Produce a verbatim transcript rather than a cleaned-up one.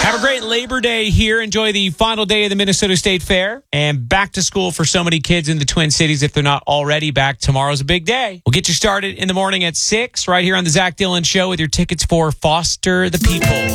Have a great Labor Day here. Enjoy the final day of the Minnesota State Fair and back to school for so many kids in the Twin Cities. If they're not already back, tomorrow's a big day. We'll get you started in the morning at six right here on the Zach Dillon Show with your tickets for Foster the People.